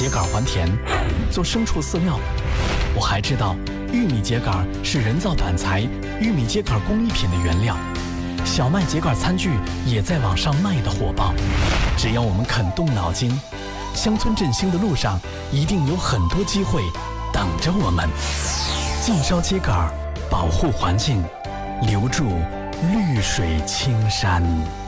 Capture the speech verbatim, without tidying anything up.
秸秆还田，做牲畜饲料。我还知道，玉米秸秆是人造板材、玉米秸秆工艺品的原料。小麦秸秆餐具也在网上卖得火爆。只要我们肯动脑筋，乡村振兴的路上一定有很多机会等着我们。禁烧秸秆，保护环境，留住绿水青山。